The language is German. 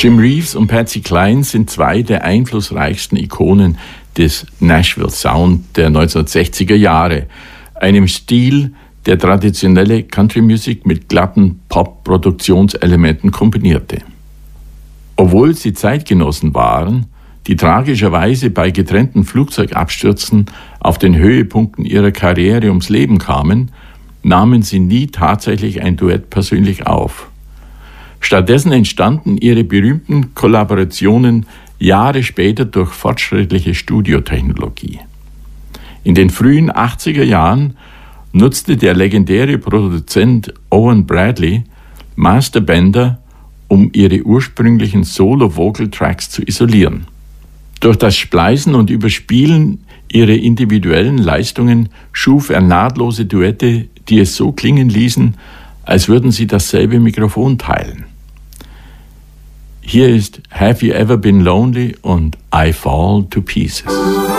Jim Reeves und Patsy Cline sind zwei der einflussreichsten Ikonen des Nashville Sound der 1960er Jahre, einem Stil, der traditionelle Country-Musik mit glatten Pop-Produktionselementen kombinierte. Obwohl sie Zeitgenossen waren, die tragischerweise bei getrennten Flugzeugabstürzen auf den Höhepunkten ihrer Karriere ums Leben kamen, nahmen sie nie tatsächlich ein Duett persönlich auf. Stattdessen entstanden ihre berühmten Kollaborationen Jahre später durch fortschrittliche Studiotechnologie. In den frühen 80er Jahren nutzte der legendäre Produzent Owen Bradley Masterbänder, um ihre ursprünglichen Solo-Vocal-Tracks zu isolieren. Durch das Spleißen und Überspielen ihrer individuellen Leistungen schuf er nahtlose Duette, die es so klingen ließen, als würden sie dasselbe Mikrofon teilen. Hier ist Have You Ever Been Lonely und I Fall to Pieces.